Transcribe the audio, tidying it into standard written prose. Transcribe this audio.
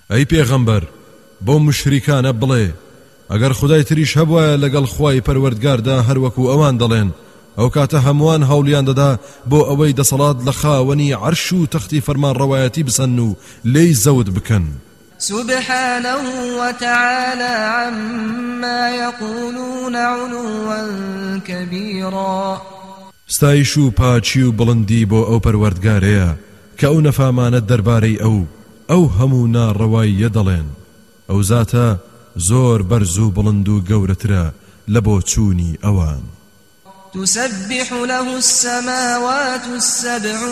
ئەی پێغەمبەر بۆ مشریکانە بڵێ ئەگەر خودای تریش هەبوایە لەگەڵ خوای پەروەردگاردا هەروەکو ئەوان دەڵێن ئەو کاتە هەمووان هەوڵیان دەدا بۆ ئەوەی دەسەڵات لە خاوەنی عەرش و تەختی فەرمانڕەوایەتی بسەن و لێی زەوت بکەن. سبحانه وتعالى عما يقولون علوا كبيرا. ستایش و پاچی و بڵندی بۆ ئەو پەروەردگارەیە کە ئەو نەفامانە دەربارەی ئەو هەموو ناڕەواییە دەڵێن. ئەو زاتە زۆر بەرز و بڵند و گەورەترە لە بۆ چوونی ئەوان. تسبح له السماوات السبع